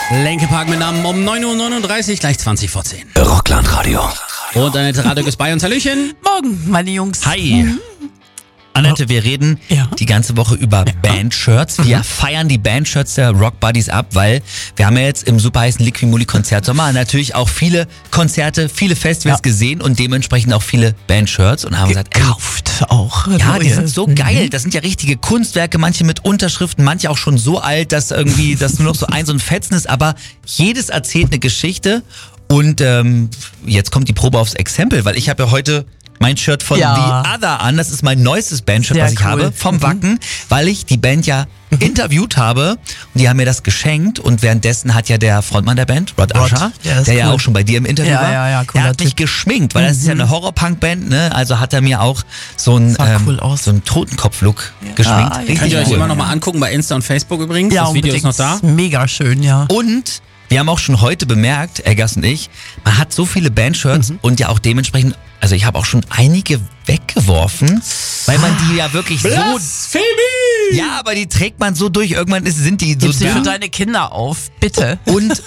Linkin Park mit Namen um 9:39 Uhr, gleich 20 vor 10. Rockland-Radio. Und Annette Radek ist bei uns. Hallöchen. Morgen, meine Jungs. Hi. Annette, wir reden die ganze Woche über Bandshirts. Wir feiern die Bandshirts der Rock Buddies ab, weil wir haben ja jetzt im super heißen Liquimulli-Konzert Sommer natürlich auch viele Konzerte, viele Festivals gesehen und dementsprechend auch viele Bandshirts und haben gesagt, Gekauft auch. ja, die sind so geil. Das sind ja richtige Kunstwerke, manche mit Unterschriften, manche auch schon so alt, dass irgendwie das nur noch so ein Fetzen ist. Aber jedes erzählt eine Geschichte. Und jetzt kommt die Probe aufs Exempel, weil ich habe ja heute mein Shirt von The Other an. Das ist mein neuestes Bandshirt, was ich habe, vom Wacken, weil ich die Band interviewt habe und die haben mir das geschenkt und währenddessen hat ja der Frontmann der Band, Rod Usher, der ja auch schon bei dir im Interview war, der hat mich geschminkt, weil das ist ja eine Horror-Punk-Band, ne? Also hat er mir auch so einen Totenkopf-Look geschminkt. Könnt ihr euch immer noch mal angucken bei Insta und Facebook übrigens. Ja, das Video ist noch da. Mega schön, ja. Und wir haben auch schon heute bemerkt, Eggers und ich, man hat so viele Bandshirts und ja auch dementsprechend, also ich habe auch schon einige weggeworfen, weil man die ja wirklich Blasphemie! Ja, aber die trägt man so durch, irgendwann sind die so Gib sie für dünn. deine Kinder auf, bitte. Und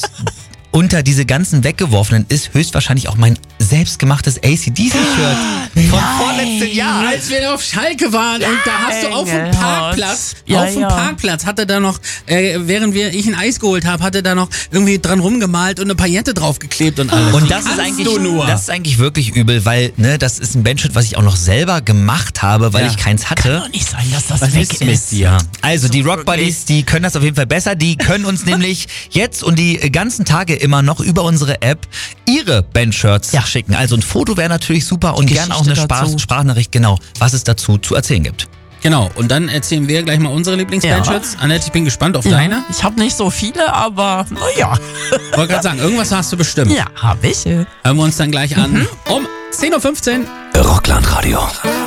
unter diese ganzen weggeworfenen ist höchstwahrscheinlich auch mein selbstgemachtes AC/DC-Shirt von vorletzten Jahr. Als wir auf Schalke waren und da hast du auf dem Engelhardt. Parkplatz, hatte da noch, während ich ein Eis geholt habe, hatte da noch irgendwie dran rumgemalt und eine Paillette draufgeklebt und alles. Und das ist eigentlich wirklich übel, weil das ist ein Bandshirt, was ich auch noch selber gemacht habe, weil ich keins hatte. Kann doch nicht sein, dass das Was weg ist mit ist. dir? Also die Rock Buddies, die können das auf jeden Fall besser. Die können uns nämlich jetzt und die ganzen Tage immer noch über unsere App ihre Bandshirts schicken. Also ein Foto wäre natürlich super und gerne auch eine Sprachnachricht, genau, was es dazu zu erzählen gibt. Genau, und dann erzählen wir gleich mal unsere Lieblingsbandshirts. Annette, ich bin gespannt auf deine. Ich habe nicht so viele, aber naja. Wollte gerade sagen, irgendwas hast du bestimmt. Ja, habe ich. Hören wir uns dann gleich an um 10:15 Uhr. Rockland-Radio.